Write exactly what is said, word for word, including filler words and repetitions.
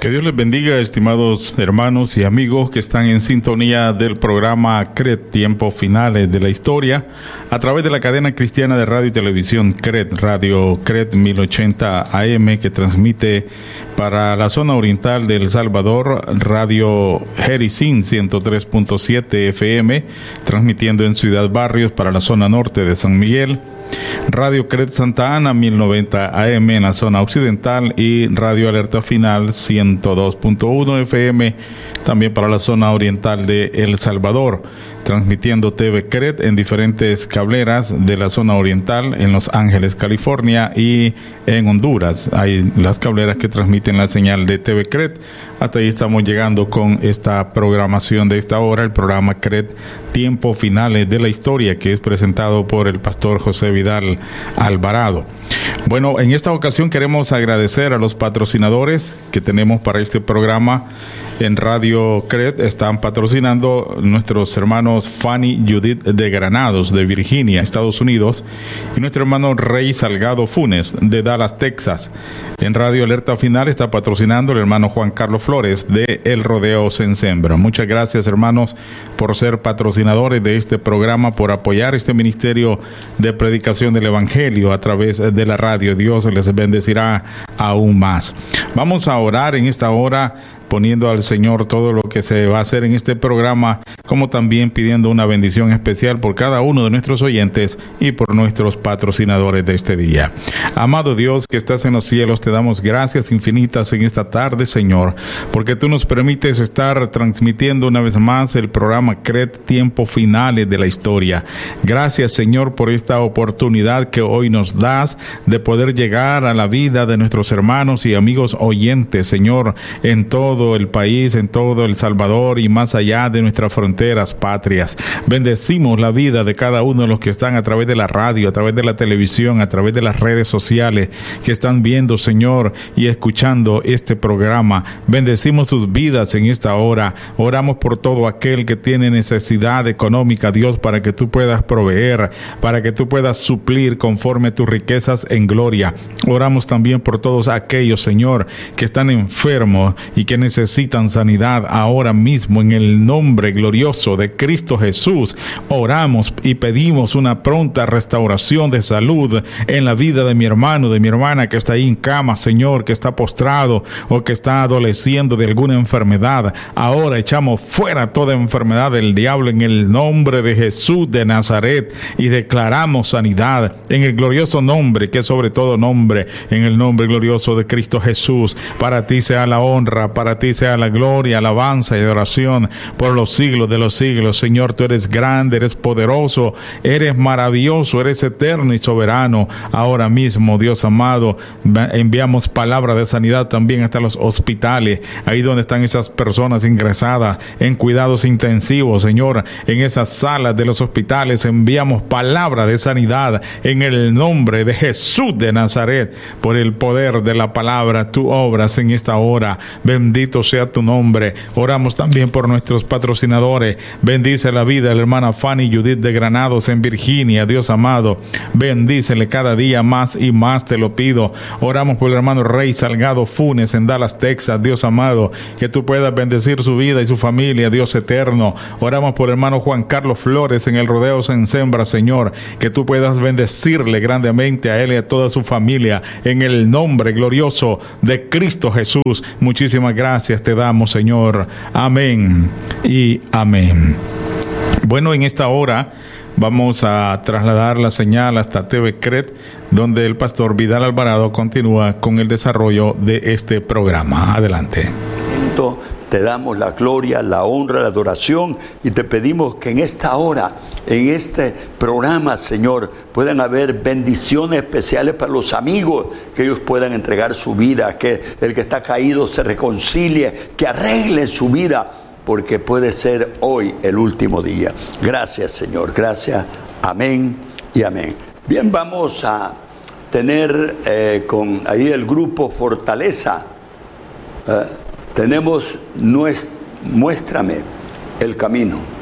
Que Dios les bendiga, estimados hermanos y amigos que están en sintonía del programa C R E D, Tiempos Finales de la Historia, a través de la cadena cristiana de radio y televisión C R E D, Radio C R E D mil ochenta A M, que transmite para la zona oriental de El Salvador, Radio Jericín ciento tres punto siete F M, transmitiendo en Ciudad Barrios para la zona norte de San Miguel, Radio C R E D Santa Ana mil noventa A M en la zona occidental y Radio Alerta Final ciento dos punto uno F M también para la zona oriental de El Salvador, transmitiendo T V C R E D en diferentes cableras de la zona oriental en Los Ángeles, California, y en Honduras. Hay las cableras que transmiten la señal de T V C R E D. Hasta ahí estamos llegando con esta programación de esta hora, el programa C R E D Tiempos Finales de la Historia, que es presentado por el pastor José Vidal Alvarado. Bueno, en esta ocasión queremos agradecer a los patrocinadores que tenemos para este programa. En Radio C R E D están patrocinando nuestros hermanos Fanny Judith de Granados, de Virginia, Estados Unidos, y nuestro hermano Rey Salgado Funes, de Dallas, Texas. En Radio Alerta Final está patrocinando el hermano Juan Carlos Flores, de El Rodeo Sensembra. Muchas gracias, hermanos, por ser patrocinadores de este programa, por apoyar este ministerio de predicación del Evangelio a través de la radio. Dios les bendecirá aún más. Vamos a orar en esta hora, poniendo al Señor todo lo que se va a hacer en este programa, como también pidiendo una bendición especial por cada uno de nuestros oyentes y por nuestros patrocinadores de este día. Amado Dios que estás en los cielos, te damos gracias infinitas en esta tarde, Señor, porque tú nos permites estar transmitiendo una vez más el programa C R E D Tiempos Finales de la Historia. Gracias, Señor, por esta oportunidad que hoy nos das de poder llegar a la vida de nuestros hermanos y amigos oyentes, Señor, en todo el país, en todo El Salvador y más allá de nuestras fronteras patrias. Bendecimos la vida de cada uno de los que están a través de la radio, a través de la televisión, a través de las redes sociales, que están viendo, Señor, y escuchando este programa. Bendecimos sus vidas en esta hora. Oramos por todo aquel que tiene necesidad económica, Dios, para que tú puedas proveer, para que tú puedas suplir conforme tus riquezas en gloria. Oramos también por todos aquellos, Señor, que están enfermos y que necesitan sanidad ahora mismo en el nombre glorioso de Cristo Jesús. Oramos y pedimos una pronta restauración de salud en la vida de mi hermano, de mi hermana que está ahí en cama, Señor, que está postrado o que está adoleciendo de alguna enfermedad. Ahora echamos fuera toda enfermedad del diablo en el nombre de Jesús de Nazaret y declaramos sanidad en el glorioso nombre que es sobre todo nombre, en el nombre glorioso de Cristo Jesús. Para ti sea la honra, para ti sea la gloria, alabanza y adoración por los siglos de los siglos. Señor, tú eres grande, eres poderoso, eres maravilloso, eres eterno y soberano. Ahora mismo, Dios amado, enviamos palabra de sanidad también hasta los hospitales, ahí donde están esas personas ingresadas en cuidados intensivos, Señor, en esas salas de los hospitales, enviamos palabra de sanidad en el nombre de Jesús de Nazaret. Por el poder de la palabra, tú obras en esta hora. Bendito sea tu nombre. Oramos también por nuestros patrocinadores. Bendice la vida de la hermana Fanny Judith de Granados en Virginia, Dios amado. Bendícele cada día más y más, te lo pido. Oramos por el hermano Rey Salgado Funes en Dallas, Texas, Dios amado, que tú puedas bendecir su vida y su familia, Dios eterno. Oramos por el hermano Juan Carlos Flores en El Rodeo Sensembra, Señor, que tú puedas bendecirle grandemente a él y a toda su familia en el nombre glorioso de Cristo Jesús. Muchísimas gracias te damos, Señor. Amén y amén. Bueno, en esta hora vamos a trasladar la señal hasta T V C R E D, donde el pastor Vidal Alvarado continúa con el desarrollo de este programa. Adelante. Te damos la gloria, la honra, la adoración y te pedimos que en esta hora, en este programa, Señor, puedan haber bendiciones especiales para los amigos, que ellos puedan entregar su vida, que el que está caído se reconcilie, que arreglen su vida, porque puede ser hoy el último día. Gracias, Señor, gracias, amén y amén. Bien, vamos a tener eh, con ahí el grupo Fortaleza. Eh, Tenemos nuestro, muéstrame el camino.